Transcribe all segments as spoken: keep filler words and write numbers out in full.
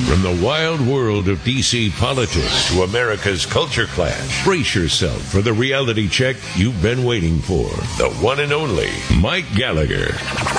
From the wild world of D C politics to America's culture clash, brace yourself for the reality check you've been waiting for. The one and only Mike Gallagher.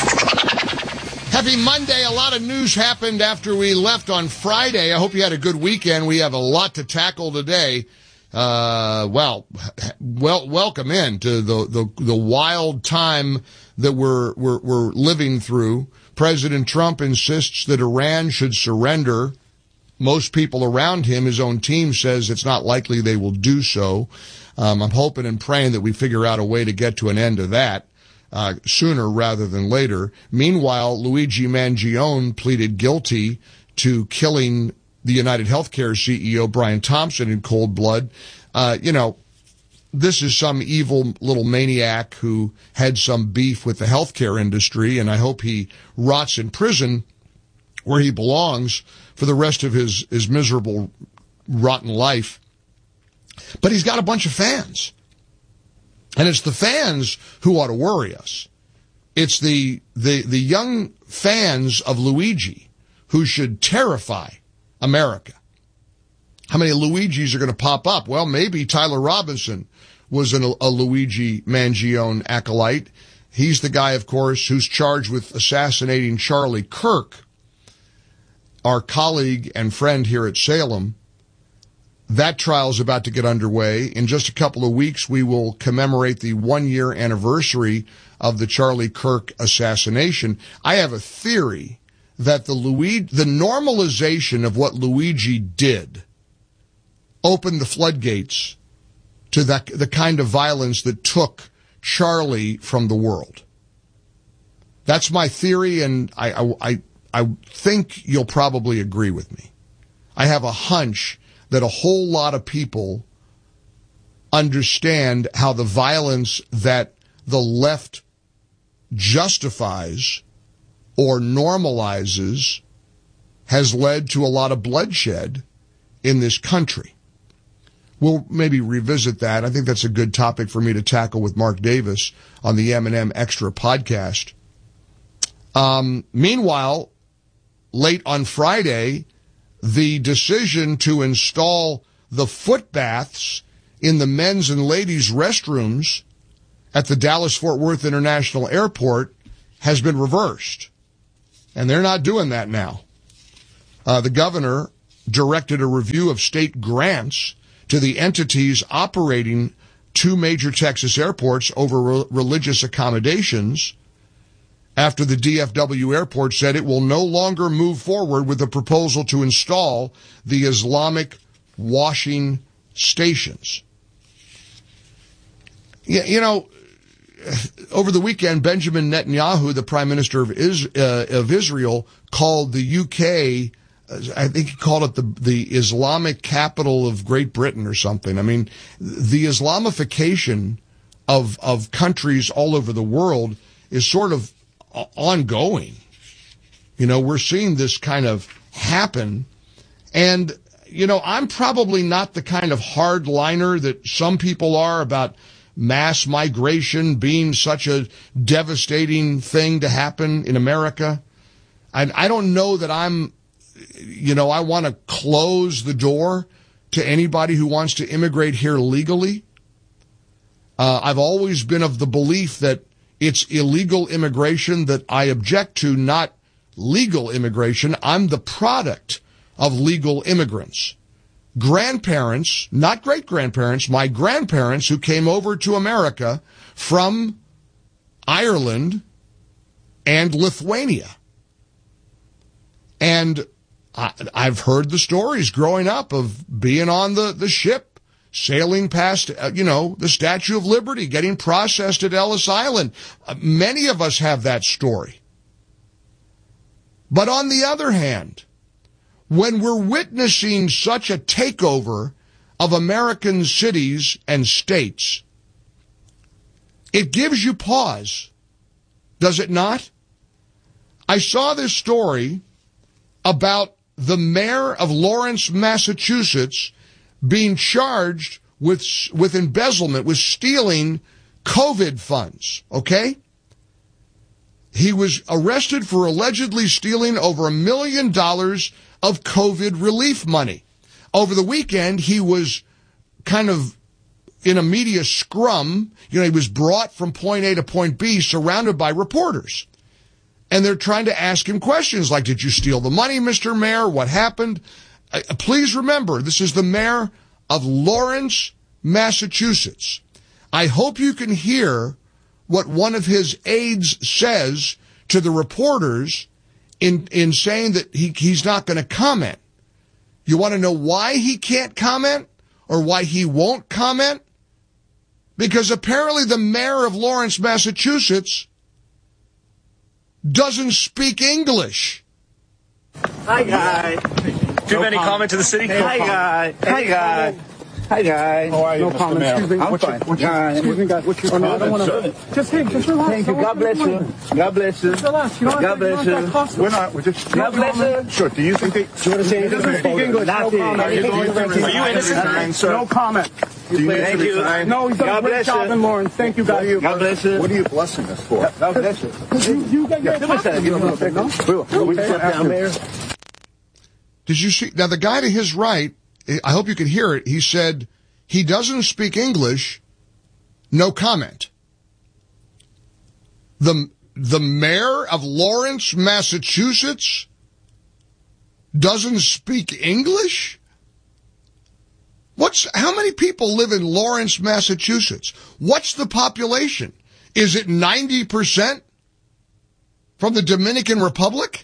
Happy Monday. A lot of news happened after we left on Friday. I hope you had a good weekend. We have a lot to tackle today. Uh, well, well, welcome in to the, the, the wild time that we're, we're, we're living through. President Trump insists that Iran should surrender. Most people around him, his own team, says it's not likely they will do so. Um, I'm hoping and praying that we figure out a way to get to an end of that uh, sooner rather than later. Meanwhile, Luigi Mangione pleaded guilty to killing the United Healthcare C E O, Brian Thompson, in cold blood. Uh, you know, this is some evil little maniac who had some beef with the healthcare industry, and I hope he rots in prison where he belongs for the rest of his, his miserable, rotten life. But he's got a bunch of fans. And it's the fans who ought to worry us. It's the, the, the young fans of Luigi who should terrify America. How many Luigis are going to pop up? Well, maybe Tyler Robinson was an, a Luigi Mangione acolyte. He's the guy, of course, who's charged with assassinating Charlie Kirk, our colleague and friend here at Salem. That trial is about to get underway. In just a couple of weeks, we will commemorate the one-year anniversary of the Charlie Kirk assassination. I have a theory that the Luigi, the normalization of what Luigi did opened the floodgates to that, the kind of violence that took Charlie from the world. That's my theory, and I, I, I, I think you'll probably agree with me. I have a hunch that a whole lot of people understand how the violence that the left justifies or normalizes has led to a lot of bloodshed in this country. We'll maybe revisit that. I think that's a good topic for me to tackle with Mark Davis on the M and M Extra podcast. Um, meanwhile, late on Friday, the decision to install the foot baths in the men's and ladies' restrooms at the Dallas-Fort Worth International Airport has been reversed. And they're not doing that now. Uh, the governor directed a review of state grants to the entities operating two major Texas airports over re- religious accommodations after the D F W airport said it will no longer move forward with the proposal to install the Islamic washing stations. Yeah, you know, over the weekend, Benjamin Netanyahu, the prime minister of, Is, uh, of Israel, called the U K, I think he called it the, the Islamic capital of Great Britain or something. I mean, the Islamification of, of countries all over the world is sort of ongoing. You know, we're seeing this kind of happen. And, you know, I'm probably not the kind of hardliner that some people are about mass migration being such a devastating thing to happen in America. I, I don't know that I'm, you know, I want to close the door to anybody who wants to immigrate here legally. Uh, I've always been of the belief that it's illegal immigration that I object to, not legal immigration. I'm the product of legal immigrants. Grandparents, not great-grandparents, my grandparents who came over to America from Ireland and Lithuania. And I, I've heard the stories growing up of being on the, the ship, sailing past, uh, you know, the Statue of Liberty, getting processed at Ellis Island. Uh, many of us have that story. But on the other hand, when we're witnessing such a takeover of American cities and states, it gives you pause, does it not? I saw this story about the mayor of Lawrence, Massachusetts, being charged with with embezzlement, with stealing COVID funds, okay? he was arrested for allegedly stealing over a million dollars of COVID relief money. Over the weekend, he was kind of in a media scrum. You know, he was brought from point A to point B, surrounded by reporters. And they're trying to ask him questions like, did you steal the money, Mister Mayor? What happened? Uh, please remember, this is the mayor of Lawrence, Massachusetts. I hope you can hear what one of his aides says to the reporters in, in saying that he, he's not going to comment. You want to know why he can't comment or why he won't comment? Because apparently the mayor of Lawrence, Massachusetts doesn't speak English. Hi, guys. Do you have any comment to the city? Hi, guys. Hi, guys. Hi, guys. How are you, no Mister comment. Mayor? Excuse me. I'm what's fine. Your, what's your, excuse me, guys. What's your oh, no, I don't comment, want sir? to. Just, hey, just relax. Thank you. God bless you. God bless you. Just relax. You don't God bless you. We're not. We're just. God bless you. Sure. Do you think they? You want to say anything? Doesn't speak English. No comment. Are you innocent? sir? No comment. Do you Thank you. No, he's done God a great bless job you. in Lawrence. Thank you, guys. God bless you. What are you blessing us for? God bless you. You, you get your time. You know, no? We sit down there. Did you see? Now, the guy to his right, I hope you could hear it, he said he doesn't speak English, no comment. The, the mayor of Lawrence, Massachusetts doesn't speak English? What's, how many people live in Lawrence, Massachusetts? What's the population? Is it ninety percent from the Dominican Republic?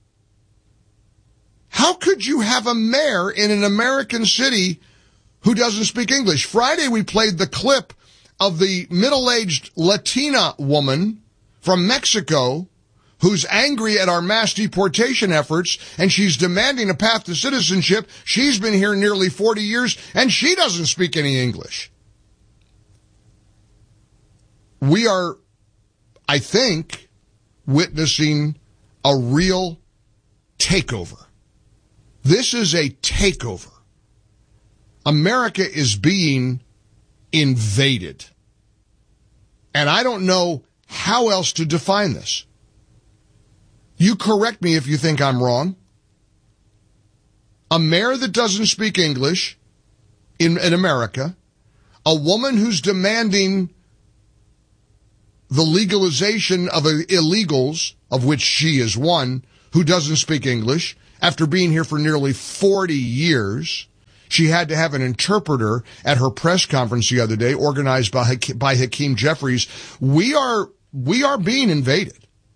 How could you have a mayor in an American city who doesn't speak English? Friday, we played the clip of the middle-aged Latina woman from Mexico who's angry at our mass deportation efforts, and she's demanding a path to citizenship. She's been here nearly forty years, and she doesn't speak any English. We are, I think, witnessing a real takeover. This is a takeover. America is being invaded. And I don't know how else to define this. You correct me if you think I'm wrong. A mayor that doesn't speak English in, in America, a woman who's demanding the legalization of illegals, of which she is one, who doesn't speak English, after being here for nearly forty years. She had to have an interpreter at her press conference the other day, organized by, by Hakeem Jeffries. We are, we are being invaded.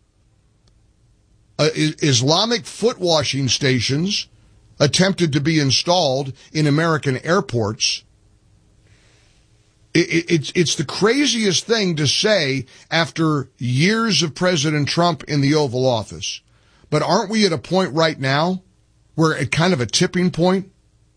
Uh, Islamic foot washing stations attempted to be installed in American airports. It, it, it's, it's the craziest thing to say after years of President Trump in the Oval Office. But aren't we at a point right now where at kind of a tipping point?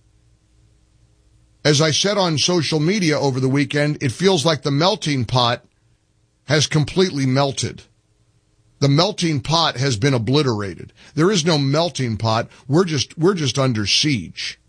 As I said on social media over the weekend, it feels like the melting pot has completely melted. The melting pot has been obliterated. There is no melting pot. We're just, we're just under siege.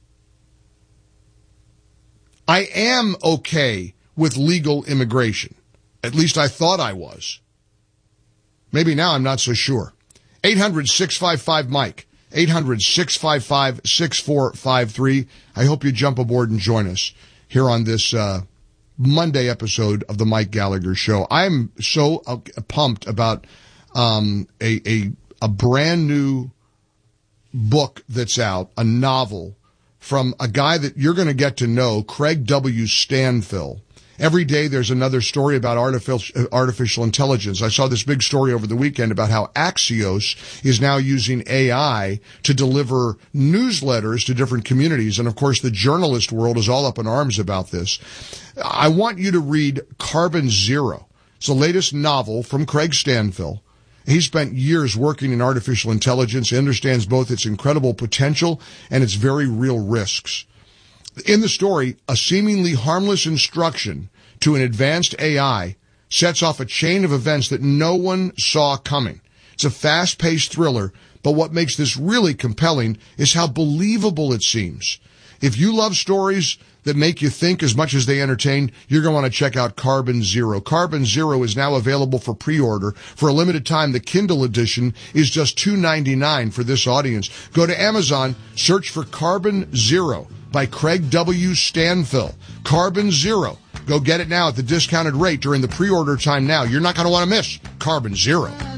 I am okay with legal immigration. At least I thought I was. Maybe now I'm not so sure. eight hundred, six five five, Mike. eight hundred, six five five, six four five three. I hope you jump aboard and join us here on this uh Monday episode of the Mike Gallagher Show. I'm so uh, pumped about um a, a a brand new book that's out, a novel from a guy that you're going to get to know, Craig W. Stanfill. Every day there's another story about artificial, artificial intelligence. I saw this big story over the weekend about how Axios is now using A I to deliver newsletters to different communities. And of course, the journalist world is all up in arms about this. I want you to read Carbon Zero. It's the latest novel from Craig Stanfill. He spent years working in artificial intelligence. He understands both its incredible potential and its very real risks. In the story, a seemingly harmless instruction to an advanced A I sets off a chain of events that no one saw coming. It's a fast-paced thriller, but what makes this really compelling is how believable it seems. If you love stories that make you think as much as they entertain, you're going to want to check out Carbon Zero. Carbon Zero is now available for pre-order. For a limited time, the Kindle edition is just two ninety-nine for this audience. Go to Amazon, search for Carbon Zero by Craig W. Stanfill. Carbon Zero. Go get it now at the discounted rate during the pre-order time now. You're not going to want to miss Carbon Zero.